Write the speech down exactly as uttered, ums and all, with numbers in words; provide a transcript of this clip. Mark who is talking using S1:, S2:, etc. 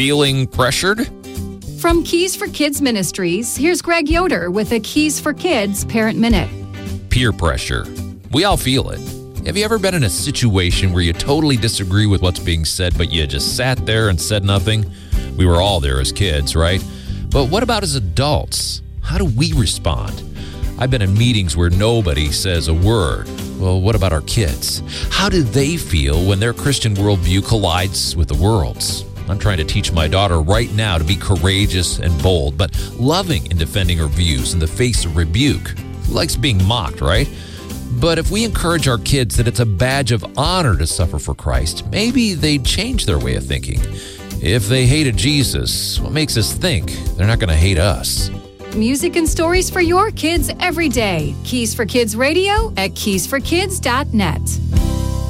S1: Feeling pressured?
S2: From Keys for Kids Ministries, here's Greg Yoder with a Keys for Kids Parent Minute.
S1: Peer pressure. We all feel it. Have you ever been in a situation where you totally disagree with what's being said, but you just sat there and said nothing? We were all there as kids, right? But what about as adults? How do we respond? I've been in meetings where nobody says a word. Well, what about our kids? How do they feel when their Christian worldview collides with the world's? I'm trying to teach my daughter right now to be courageous and bold, but loving in defending her views in the face of rebuke. Who likes being mocked, right? But if we encourage our kids that it's a badge of honor to suffer for Christ, maybe they'd change their way of thinking. If they hated Jesus, what makes us think they're not going to hate us?
S2: Music and stories for your kids every day. Keys for Kids Radio at keys for kids dot net.